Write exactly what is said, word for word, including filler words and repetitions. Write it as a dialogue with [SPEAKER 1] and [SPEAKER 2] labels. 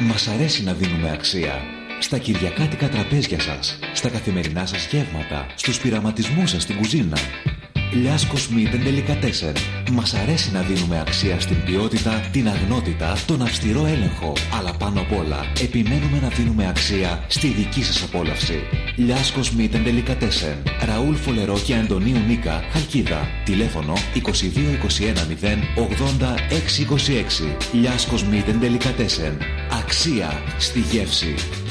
[SPEAKER 1] Μας αρέσει να δίνουμε αξία. Στα κυριακάτικα τραπέζια σας, στα καθημερινά σας γεύματα, στους πειραματισμούς σας στην κουζίνα. Λιάσκος Meat and Delicatessen. Μας αρέσει να δίνουμε αξία στην ποιότητα, την αγνότητα, τον αυστηρό έλεγχο. Αλλά πάνω απ' όλα, επιμένουμε να δίνουμε αξία στη δική σας απόλαυση. Λιάσκος Meat and Delicatessen. Ραούλ Φολερό και Αντωνίου Νίκα, Χαλκίδα. Τηλέφωνο είκοσι δύο είκοσι ένα μηδέν ογδόντα έξι είκοσι έξι. Λιάσκος Meat and Delicatessen. Αξία στη γεύση.